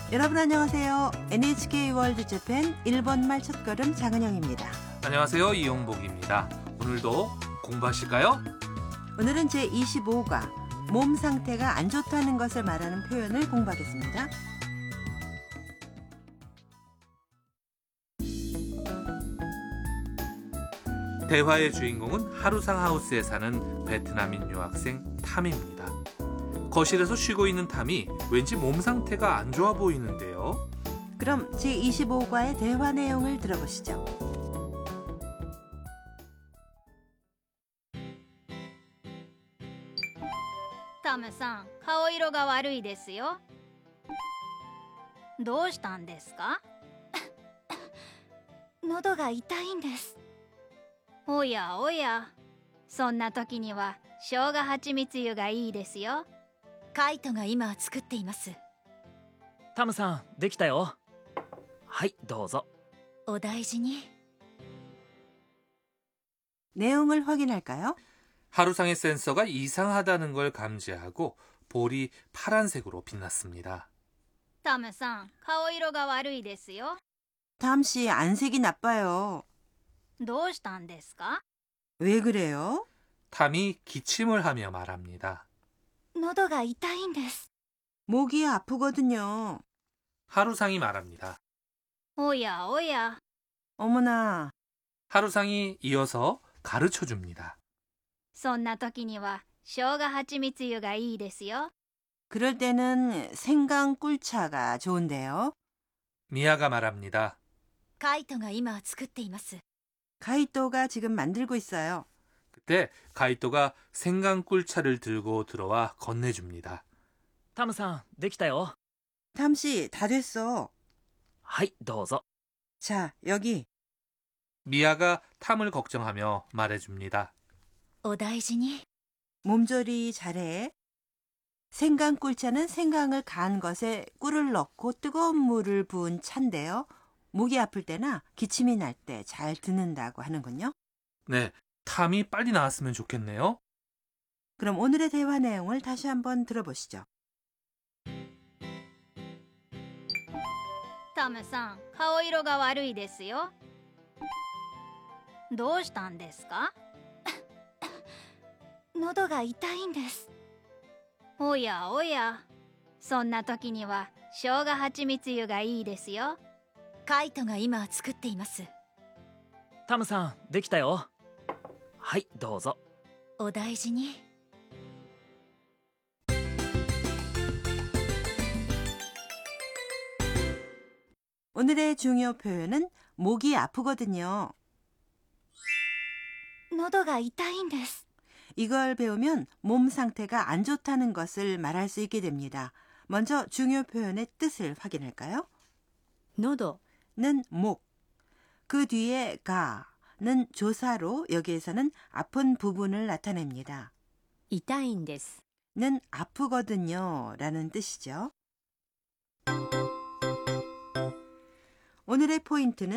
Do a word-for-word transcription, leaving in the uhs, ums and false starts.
여러분 안녕하세요. 엔에이치케이 월드 재팬 일본말 첫걸음 장은영입니다. 안녕하세요. 이용복입니다. 오늘도 공부하실까요? 오늘은 제이십오 과 몸 상태가 안 좋다는 것을 말하는 표현을 공부하겠습니다. 대화의 주인공은 하루상 하우스에 사는 베트남인 유학생 탐입니다. 거실에서 쉬고 있는 탐이 왠지 몸 상태가 안 좋아 보이는데요. 그럼 제이십오 과의 대화 내용을 들어보시죠. タムさん、顔色が悪いですよ。どうしたんですか？ 喉が痛いんです。 おやおや、そんな時には生姜蜂蜜湯がいいですよ。 カイトが今作っています。 タムさん、できたよ。はい、どうぞ。 お大事に。 내용을 확인할까요? 하루상의 센서가 이상하다는 걸 감지하고 볼이 파란색으로 빛났습니다. タムさん、顔色が悪いですよ。 탐씨 안색이 나빠요. どうしたんですか？ 왜 그래요? 탐이 기침을 하며 말합니다. 喉が痛いんです。 목이 아프거든요. 하루상이 말합니다. おやおや、 어머나, 하루상이 이어서 가르쳐 줍니다. そんな時には生姜蜂蜜湯がいいですよ。 그럴 때는 생강 꿀차가 좋은데요. 미아가 말합니다. カイトが今作っています。 가이토가 지금 만들고 있어요. 그때 가이토가 생강꿀차를 들고 들어와 건네줍니다. タムさん、できたよ。 탐씨 다 됐어. はい、どうぞ。 자, 여기. 미아가 탐을 걱정하며 말해줍니다. お大事に。 몸조리 잘해. 생강 꿀차는 생강을 간 것에 꿀을 넣고 뜨거운 물을 부은 차인데요. 목이 아플 때나 기침이 날 때 잘 듣는다고 하는군요. 네, 탐이 빨리 나았으면 좋겠네요. 그럼 오늘의 대화 내용을 다시 한번 들어보시죠. タムさん、顔色が悪いですよ。どうしたんですか？ 喉が痛いんです。 おやおや、そんな時には生姜蜂蜜湯がいいですよ。 カイトが今作っています。 タムさん、できたよ。はい、どうぞ。 お大事に。 오늘의 중요 표현은 목이 아프거든요. 喉が痛いんです。 이걸 배우면 몸 상태가 안 좋다는 것을 말할 수 있게 됩니다. 먼저 중요 표현의 뜻을 확인할까요? 喉는 목, 그 뒤에 가는 조사로 여기에서는 아픈 부분을 나타냅니다. 痛いんです。 는 아프거든요 라는 뜻이죠. 오늘의 포인트는